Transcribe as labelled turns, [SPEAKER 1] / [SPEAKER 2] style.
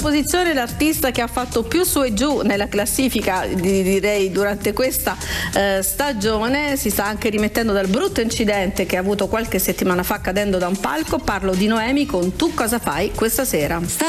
[SPEAKER 1] posizione l'artista che ha fatto più su e giù nella classifica, direi, durante questa stagione. Si sta anche rimettendo dal brutto incidente che ha avuto qualche settimana fa cadendo da un palco. Parlo di Noemi con Tu cosa fai questa sera.